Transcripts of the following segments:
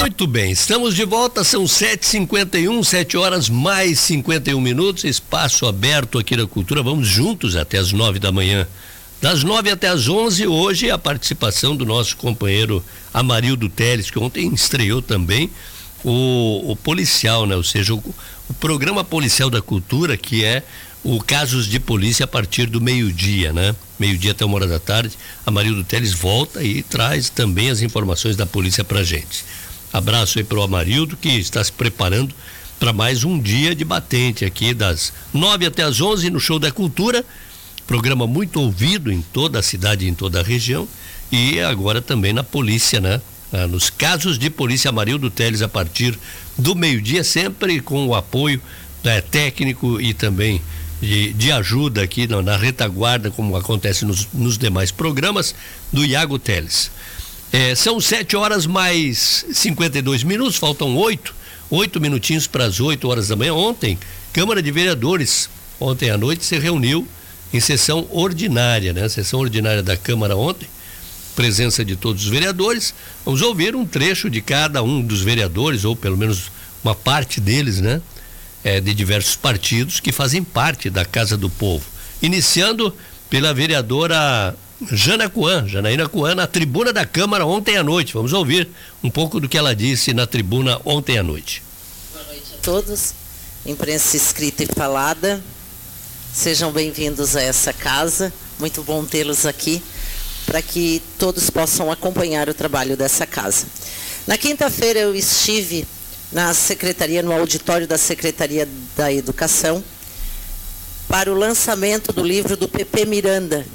Muito bem, estamos de volta, são 7h51, 7 horas mais 51 minutos, espaço aberto aqui na Cultura, vamos juntos até as 9 da manhã. Das 9 até as 11, hoje a participação do nosso companheiro Amarildo Teles, que ontem estreou também o policial, né? Ou seja, o programa policial da Cultura, que é o Casos de Polícia a partir do meio-dia, né? Meio-dia até 1 hora da tarde, Amarildo Teles volta e traz também as informações da polícia pra gente. Abraço aí para o Amarildo, que está se preparando para mais um dia de batente aqui, das 9 até as 11 no Show da Cultura, programa muito ouvido em toda a cidade e em toda a região, e agora também na polícia, né? Nos Casos de Polícia, Amarildo Teles a partir do meio-dia, sempre com o apoio técnico e também de ajuda aqui na retaguarda, como acontece nos demais programas, do Iago Teles. São 7 horas mais 52 minutos, faltam 8 minutinhos para as 8 horas da manhã. Ontem, Câmara de Vereadores, ontem à noite, se reuniu em sessão ordinária, né? Sessão ordinária da Câmara ontem, presença de todos os vereadores. Vamos ouvir um trecho de cada um dos vereadores, ou pelo menos uma parte deles, né? De diversos partidos que fazem parte da Casa do Povo. Iniciando pela vereadora Janaína Coan, na tribuna da Câmara ontem à noite. Vamos ouvir um pouco do que ela disse na tribuna ontem à noite. Boa noite a todos, imprensa escrita e falada. Sejam bem-vindos a essa casa. Muito bom tê-los aqui, para que todos possam acompanhar o trabalho dessa casa. Na quinta-feira eu estive na secretaria, no auditório da Secretaria da Educação, para o lançamento do livro do Pepe Miranda.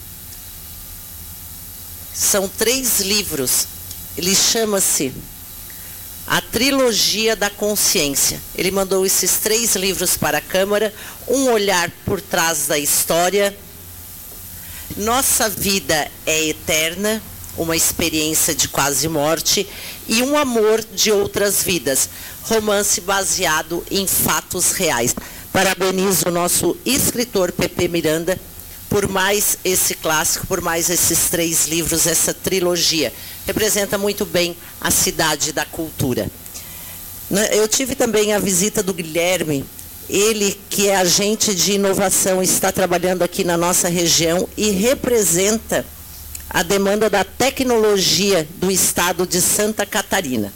São 3 livros. Ele chama-se A Trilogia da Consciência. Ele mandou esses 3 livros para a Câmara, Um Olhar por Trás da História, Nossa Vida é Eterna, uma experiência de quase morte, e Um Amor de Outras Vidas, romance baseado em fatos reais. Parabenizo o nosso escritor Pepe Miranda por mais esse clássico, por mais esses 3 livros, essa trilogia. Representa muito bem a cidade da cultura. Eu tive também a visita do Guilherme, ele que é agente de inovação, está trabalhando aqui na nossa região e representa a demanda da tecnologia do estado de Santa Catarina.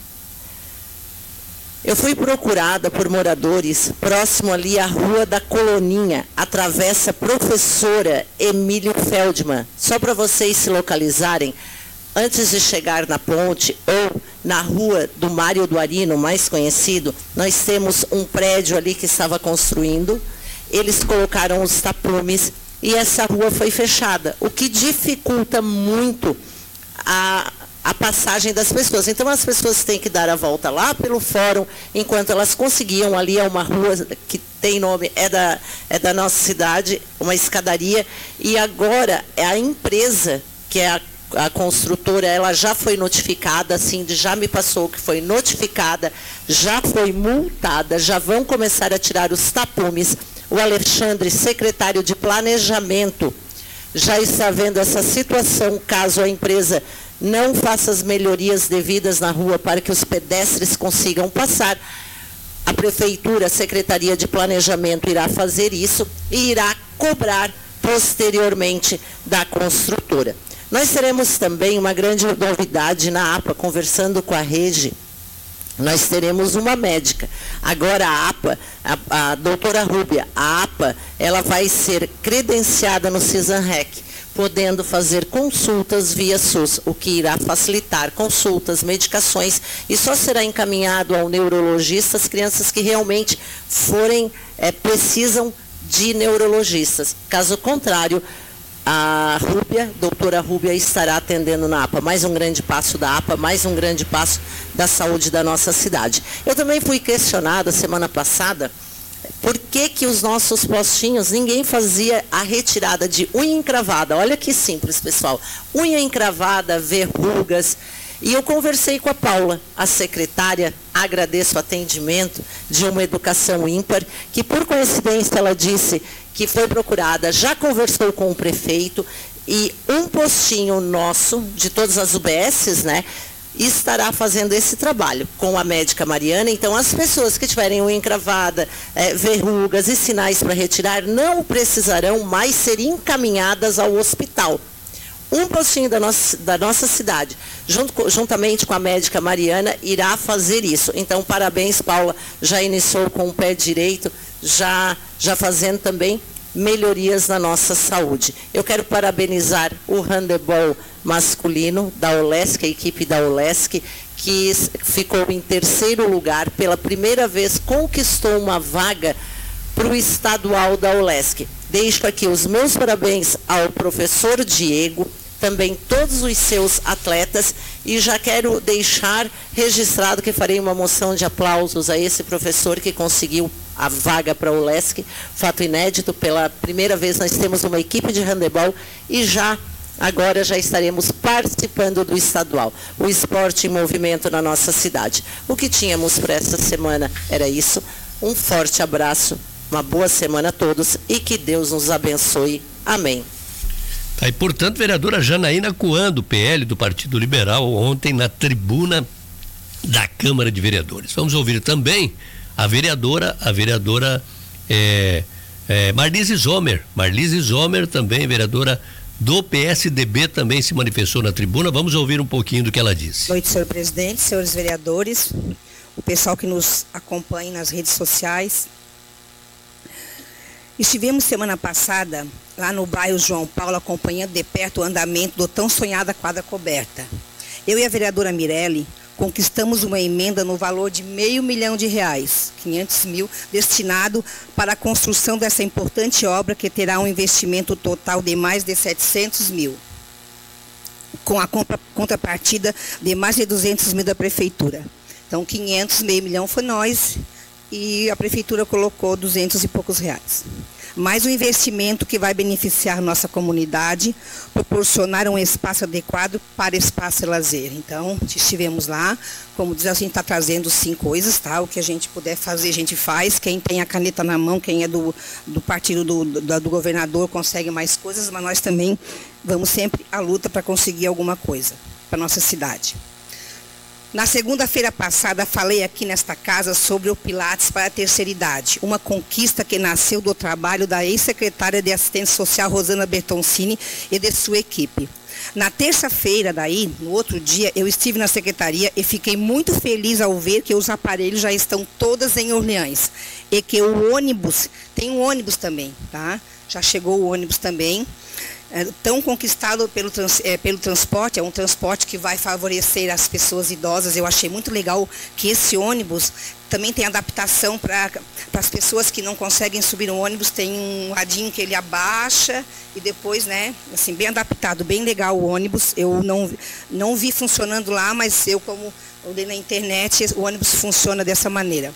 Eu fui procurada por moradores próximo ali à Rua da Coloninha, a travessa Professora Emílio Feldman. Só para vocês se localizarem, antes de chegar na ponte ou na Rua do Mário Duarino, mais conhecido, nós temos um prédio ali que estava construindo, eles colocaram os tapumes, e essa rua foi fechada, o que dificulta muito a passagem das pessoas. Então, as pessoas têm que dar a volta lá pelo fórum, enquanto elas conseguiam. Ali é uma rua que tem nome, é da nossa cidade, uma escadaria, e agora a empresa, que é a construtora, ela já foi notificada, assim, já me passou que foi notificada, já foi multada, já vão começar a tirar os tapumes. O Alexandre, secretário de Planejamento, já está vendo essa situação, caso a empresa não faça as melhorias devidas na rua para que os pedestres consigam passar. A Prefeitura, a Secretaria de Planejamento irá fazer isso e irá cobrar posteriormente da construtora. Nós teremos também uma grande novidade na APA, conversando com a Regi. Nós teremos uma médica. Agora a APA, a doutora Rúbia, a APA, ela vai ser credenciada no CISANREC, podendo fazer consultas via SUS, o que irá facilitar consultas, medicações, e só será encaminhado ao neurologista as crianças que realmente precisam de neurologistas. Caso contrário, a Rúbia, doutora Rúbia, estará atendendo na APA. Mais um grande passo da APA, mais um grande passo da saúde da nossa cidade. Eu também fui questionada semana passada por que os nossos postinhos, ninguém fazia a retirada de unha encravada. Olha que simples, pessoal. Unha encravada, verrugas. E eu conversei com a Paula, a secretária, agradeço o atendimento de uma educação ímpar, que por coincidência ela disse que foi procurada, já conversou com o prefeito, e um postinho nosso, de todas as UBSs, né, estará fazendo esse trabalho com a médica Mariana. Então, as pessoas que tiverem unha encravada, verrugas e sinais para retirar, não precisarão mais ser encaminhadas ao hospital. Um postinho da nossa cidade, juntamente com a médica Mariana, irá fazer isso. Então, parabéns, Paula, já iniciou com o pé direito, já fazendo também melhorias na nossa saúde. Eu quero parabenizar o handebol masculino da OLESC, a equipe da OLESC, que ficou em terceiro lugar, pela primeira vez conquistou uma vaga para o estadual da OLESC. Deixo aqui os meus parabéns ao professor Diego, também todos os seus atletas, e já quero deixar registrado que farei uma moção de aplausos a esse professor que conseguiu a vaga para o OLESC, fato inédito, pela primeira vez nós temos uma equipe de handebol e agora já estaremos participando do estadual. O esporte em movimento na nossa cidade. O que tínhamos para essa semana era isso. Um forte abraço, uma boa semana a todos e que Deus nos abençoe. Amém. Tá, e portanto, vereadora Janaína Coan, do PL, do Partido Liberal, ontem na tribuna da Câmara de Vereadores. Vamos ouvir também a vereadora Marlise Zomer, também vereadora do PSDB, também se manifestou na tribuna. Vamos ouvir um pouquinho do que ela disse. Boa noite, senhor presidente, senhores vereadores, o pessoal que nos acompanha nas redes sociais. Estivemos semana passada lá no bairro João Paulo, acompanhando de perto o andamento do tão sonhada quadra coberta. Eu e a vereadora Mirelli conquistamos uma emenda no valor de R$500 mil, 500 mil, destinado para a construção dessa importante obra, que terá um investimento total de mais de 700 mil, com a contrapartida de mais de 200 mil da prefeitura. Então, 500, R$500 mil foi nós, e a prefeitura colocou 200 e poucos reais. Mais um investimento que vai beneficiar nossa comunidade, proporcionar um espaço adequado para espaço e lazer. Então, estivemos lá, como diz, a gente está trazendo 5 coisas, tá? O que a gente puder fazer, a gente faz. Quem tem a caneta na mão, quem é do partido do governador, consegue mais coisas, mas nós também vamos sempre à luta para conseguir alguma coisa para a nossa cidade. Na segunda-feira passada, falei aqui nesta casa sobre o Pilates para a terceira idade, uma conquista que nasceu do trabalho da ex-secretária de Assistência Social, Rosana Bertoncini, e de sua equipe. Na terça-feira, no outro dia, eu estive na secretaria e fiquei muito feliz ao ver que os aparelhos já estão todos em Orleans. E que o ônibus, tem um ônibus também, tá? Já chegou o ônibus também. Tão conquistado pelo transporte, é um transporte que vai favorecer as pessoas idosas. Eu achei muito legal que esse ônibus também tem adaptação para as pessoas que não conseguem subir no ônibus, tem um radinho que ele abaixa e depois, né, assim, bem adaptado, bem legal o ônibus. Eu não vi funcionando lá, mas eu, como olhei na internet, o ônibus funciona dessa maneira.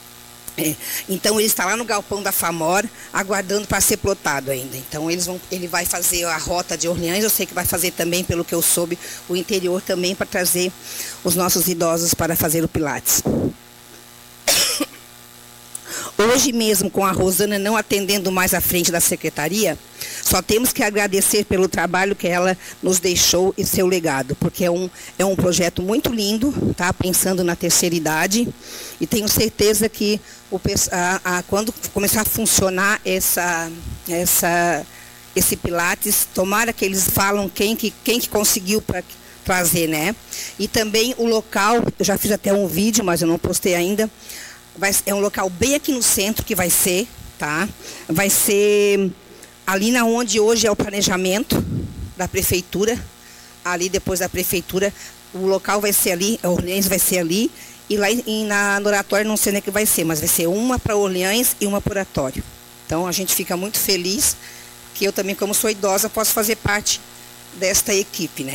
Então ele está lá no galpão da FAMOR, aguardando para ser plotado ainda. Então ele vai fazer a rota de Orleans, eu sei que vai fazer também, pelo que eu soube, o interior também, para trazer os nossos idosos para fazer o Pilates. Hoje mesmo, com a Rosana não atendendo mais à frente da secretaria, só temos que agradecer pelo trabalho que ela nos deixou e seu legado, porque é um projeto muito lindo, tá? Pensando na terceira idade, e tenho certeza que quando começar a funcionar esse Pilates, tomara que eles falam quem que conseguiu para trazer, né? E também o local, eu já fiz até um vídeo, mas eu não postei ainda. É um local bem aqui no centro que vai ser, tá? Vai ser ali na onde hoje é o planejamento da prefeitura, ali depois da prefeitura, o local vai ser ali, a Orleans vai ser ali, e lá no Oratório não sei nem o que vai ser, mas vai ser uma para Orleans e uma para Oratório. Então a gente fica muito feliz que eu também, como sou idosa, posso fazer parte desta equipe, né?